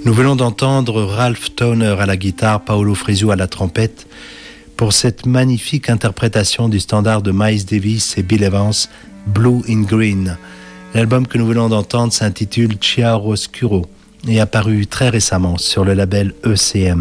Nous venons d'entendre Ralph Towner à la guitare, Paolo Fresu à la trompette, pour cette magnifique interprétation du standard de Miles Davis et Bill Evans, Blue in Green. L'album que nous venons d'entendre s'intitule Chiaroscuro et est apparu très récemment sur le label ECM.